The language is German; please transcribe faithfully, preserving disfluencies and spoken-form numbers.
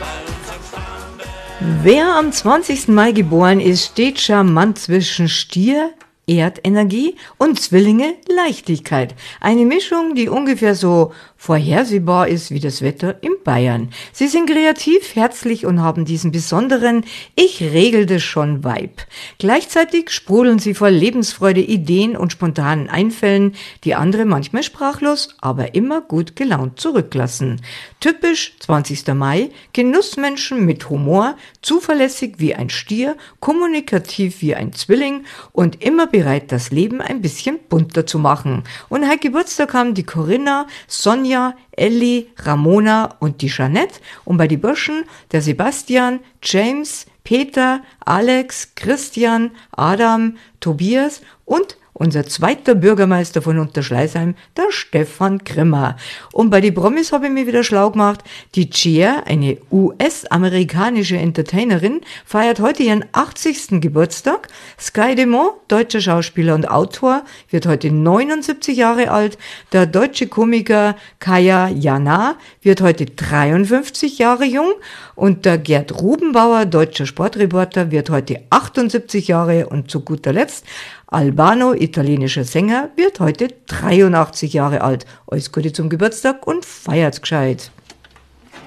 Wer am zwanzigsten Mai geboren ist, steht charmant zwischen Stier, Erdenergie und Zwillinge, Leichtigkeit. Eine Mischung, die ungefähr so vorhersehbar ist wie das Wetter in Bayern. Sie sind kreativ, herzlich und haben diesen besonderen Ich regel das schon Vibe. Gleichzeitig sprudeln sie vor Lebensfreude, Ideen und spontanen Einfällen, die andere manchmal sprachlos, aber immer gut gelaunt zurücklassen. Typisch zwanzigsten Mai, Genussmenschen mit Humor, zuverlässig wie ein Stier, kommunikativ wie ein Zwilling und immer bereit, das Leben ein bisschen bunter zu machen. Und heute Geburtstag haben die Corinna, Sonja, Elli, Ramona und die Jeanette und bei die Burschen der Sebastian, James, Peter, Alex, Christian, Adam, Tobias und unser zweiter Bürgermeister von Unterschleißheim, der Stefan Grimmer. Und bei die Promis habe ich mir wieder schlau gemacht. Die Cher, eine U S-amerikanische Entertainerin, feiert heute ihren achtzigsten Geburtstag. Sky Demont, deutscher Schauspieler und Autor, wird heute neunundsiebzig Jahre alt. Der deutsche Komiker Kaya Jana wird heute dreiundfünfzig Jahre jung. Und der Gerd Rubenbauer, deutscher Sportreporter, wird heute achtundsiebzig Jahre. Und zu guter Letzt Albano, italienischer Sänger, wird heute dreiundachtzig Jahre alt. Alles Gute zum Geburtstag und feiert's gescheit.